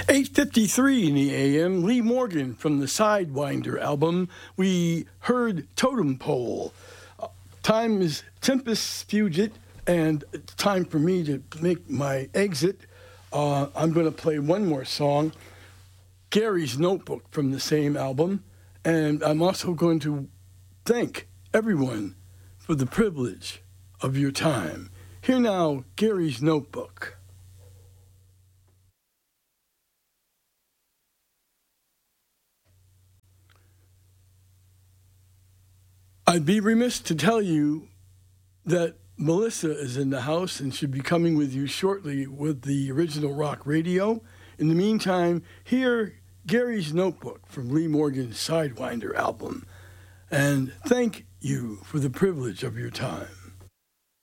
8:53 in the AM, Lee Morgan from the Sidewinder album. We heard Totem Pole. Time is Tempest Fugit, and it's time for me to make my exit. I'm going to play one more song, Gary's Notebook from the same album, and I'm also going to thank everyone for the privilege of your time. Here now, Gary's Notebook. I'd be remiss to tell you that Melissa is in the house and should be coming with you shortly with the original rock radio. In the meantime, hear Gary's Notebook from Lee Morgan's Sidewinder album. And thank you for the privilege of your time.